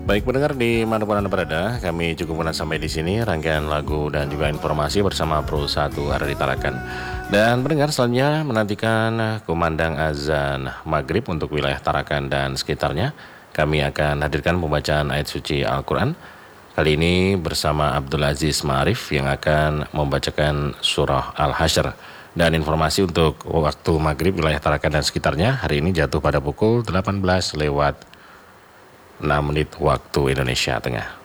Baik pendengar di manapun Anda berada, kami cukupkan sampai di sini rangkaian lagu dan juga informasi bersama Pro 1 ada di Tarakan. Dan pendengar selanjutnya menantikan kumandang azan maghrib untuk wilayah Tarakan dan sekitarnya. Kami akan hadirkan pembacaan ayat suci Al-Quran. Kali ini bersama Abdul Aziz Ma'arif yang akan membacakan surah Al-Hasyr. Dan informasi untuk waktu maghrib wilayah Tarakan dan sekitarnya hari ini jatuh pada pukul 18 lewat 6 menit waktu Indonesia Tengah.